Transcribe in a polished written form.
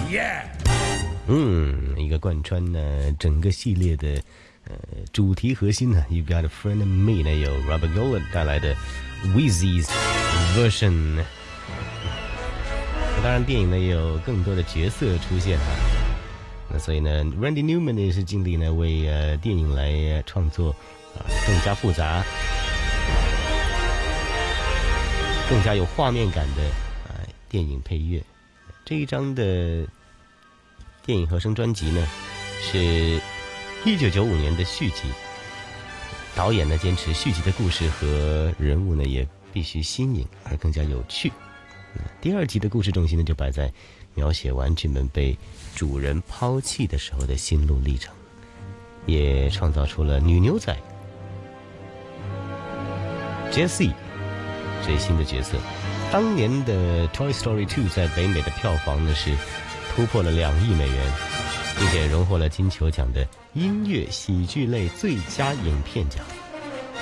一个贯穿呢整个系列的主题核心呢 You Got a Friend in Me 呢有 Robert Goulet 带来的 Wheezy's version。当然电影呢也有更多的角色出现那所以呢 Randy Newman 也是尽力呢为电影来创作更加复杂更加有画面感的电影配乐。这一张的电影和声专辑呢是1995年的续集，导演呢坚持续集的故事和人物呢也必须新颖而更加有趣。第二集的故事重心呢就摆在描写玩具们被主人抛弃的时候的心路历程，也创造出了女牛仔 Jessie 最新的角色。当年的 Toy Story 2在北美的票房呢是突破了2亿美元，并且荣获了金球奖的音乐喜剧类最佳影片奖。